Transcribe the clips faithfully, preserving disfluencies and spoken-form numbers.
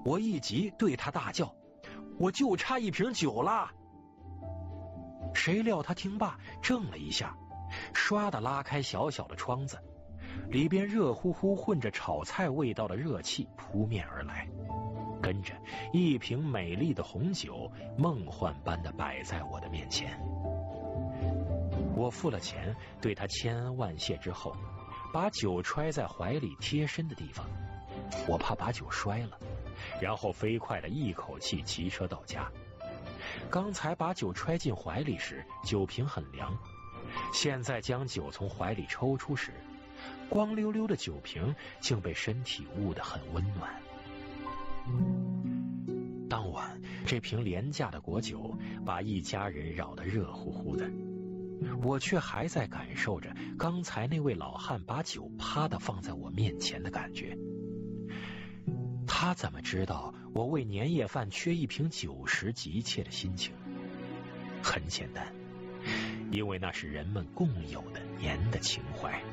我一急对他大叫：“我就差一瓶酒啦！”谁料他听罢怔了一下，唰地拉开小小的窗子，里边热乎乎混着炒菜味道的热气扑面而来，跟着一瓶美丽的红酒梦幻般地摆在我的面前。我付了钱，对他千恩万谢之后，把酒揣在怀里贴身的地方，我怕把酒摔了，然后飞快地一口气骑车到家。刚才把酒揣进怀里时，酒瓶很凉，现在将酒从怀里抽出时，光溜溜的酒瓶竟被身体捂得很温暖。当晚，这瓶廉价的果酒把一家人扰得热乎乎的，我却还在感受着刚才那位老汉把酒啪地放在我面前的感觉。他怎么知道我为年夜饭缺一瓶酒时急切的心情？很简单，因为那是人们共有的年的情怀。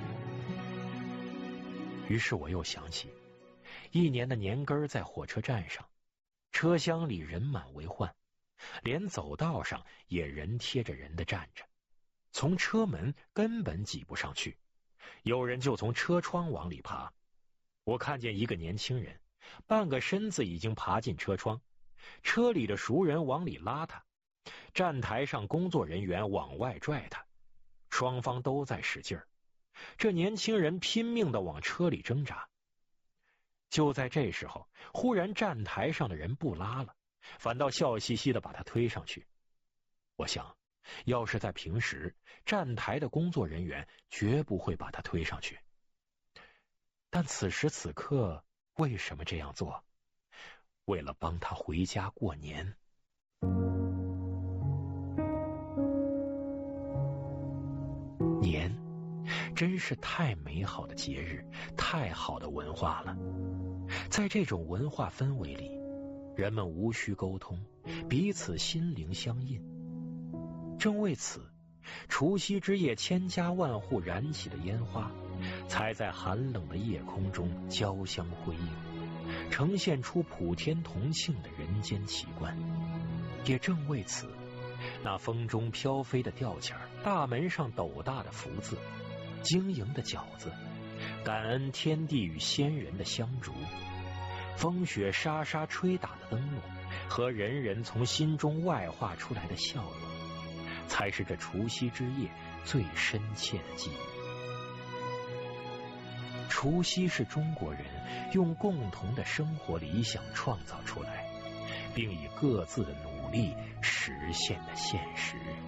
于是我又想起一年的年根在火车站上，车厢里人满为患，连走道上也人贴着人的站着，从车门根本挤不上去，有人就从车窗往里爬。我看见一个年轻人半个身子已经爬进车窗，车里的熟人往里拉他，站台上工作人员往外拽他，双方都在使劲儿。这年轻人拼命地往车里挣扎。就在这时候，忽然站台上的人不拉了，反倒笑嘻嘻地把他推上去。我想，要是在平时，站台的工作人员绝不会把他推上去。但此时此刻，为什么这样做？为了帮他回家过年。年，真是太美好的节日，太好的文化了。在这种文化氛围里，人们无需沟通，彼此心灵相印。正为此，除夕之夜千家万户燃起的烟花，才在寒冷的夜空中交相辉映，呈现出普天同庆的人间奇观。也正为此，那风中飘飞的吊钱，大门上斗大的福字，晶莹的饺子，感恩天地与先人的香烛，风雪沙沙吹打的灯笼，和人人从心中外化出来的笑容，才是这除夕之夜最深切的记忆。除夕是中国人用共同的生活理想创造出来，并以各自的努力实现的现实。